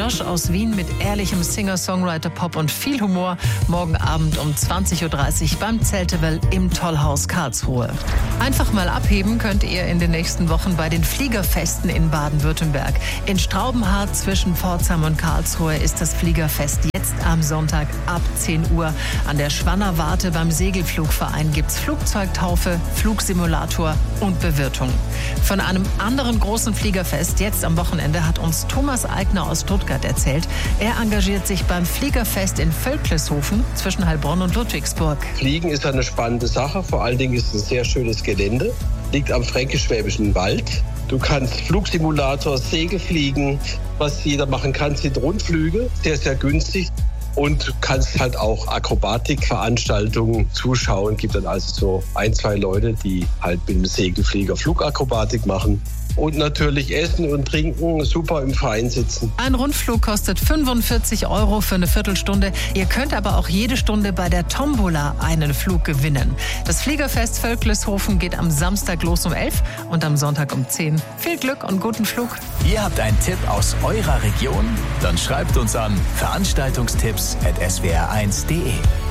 Josh aus Wien mit ehrlichem Singer-Songwriter-Pop und viel Humor. Morgen Abend um 20.30 Uhr beim Zeltevel im Tollhaus Karlsruhe. Einfach mal abheben könnt ihr in den nächsten Wochen bei den Fliegerfesten in Baden-Württemberg. In Straubenhardt zwischen Pforzheim und Karlsruhe ist das Fliegerfest jetzt am Sonntag ab 10 Uhr. An der Schwanner Warte beim Segelflugverein gibt's Flugzeugtaufe, Flugsimulator und Bewirtung. Von einem anderen großen Fliegerfest jetzt am Wochenende hat uns Thomas Eigner aus Stuttgart erzählt. Er engagiert sich beim Fliegerfest in Völkleshofen zwischen Heilbronn und Ludwigsburg. Fliegen ist eine spannende Sache. Vor allen Dingen ist es ein sehr schönes Gelände. Liegt am Fränkisch-Schwäbischen Wald. Du kannst Flugsimulator, Segelfliegen, was jeder machen kann, sind Rundflüge, sehr, sehr günstig. Und du kannst halt auch Akrobatikveranstaltungen zuschauen. Gibt dann also so 1, 2 Leute, die halt mit dem Segelflieger Flugakrobatik machen. Und natürlich essen und trinken, super im Freien sitzen. Ein Rundflug kostet 45 € für eine Viertelstunde. Ihr könnt aber auch jede Stunde bei der Tombola einen Flug gewinnen. Das Fliegerfest Völkleshofen geht am Samstag los um 11 und am Sonntag um 10. Viel Glück und guten Flug. Ihr habt einen Tipp aus eurer Region? Dann schreibt uns an veranstaltungstipps@swr1.de.